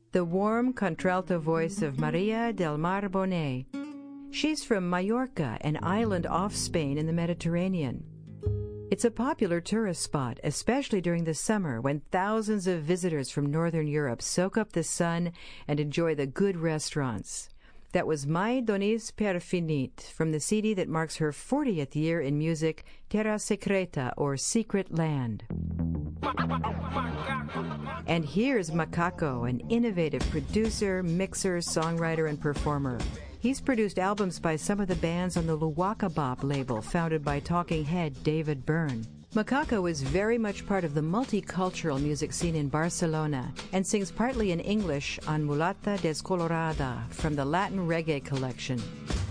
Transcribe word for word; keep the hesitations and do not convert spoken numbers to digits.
the warm contralto voice of Maria del Mar Bonet. She's from Mallorca, an island off Spain in the Mediterranean. It's a popular tourist spot, especially during the summer when thousands of visitors from Northern Europe soak up the sun and enjoy the good restaurants. That was Mai Doniz per Finit from the C D that marks her fortieth year in music, Terra Secreta, or Secret Land. And here's Macaco, an innovative producer, mixer, songwriter, and performer. He's produced albums by some of the bands on the Luwaka Bop label, founded by talking head David Byrne. Macaco is very much part of the multicultural music scene in Barcelona and sings partly in English on Mulata Descolorada from the Latin Reggae collection.